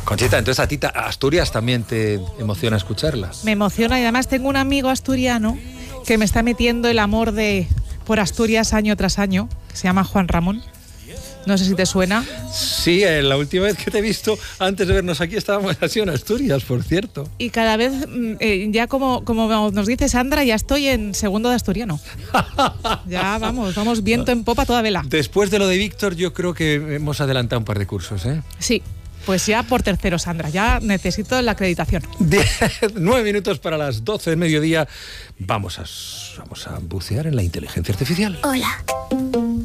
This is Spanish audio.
Conchita, entonces a ti Asturias también te emociona escucharla. Me emociona y además tengo un amigo asturiano que me está metiendo el amor por Asturias año tras año, que se llama Juan Ramón. No sé si te suena. Sí, la última vez que te he visto, antes de vernos aquí, estábamos así en Asturias, por cierto. Y cada vez, ya como nos dice Sandra, ya estoy en segundo de asturiano. Ya vamos viento en popa toda vela. Después de lo de Víctor, yo creo que hemos adelantado un par de cursos, ¿eh? Sí, pues ya por tercero, Sandra, ya necesito la acreditación. 9 minutos para las 12 del mediodía. Vamos a bucear en la inteligencia artificial. Hola.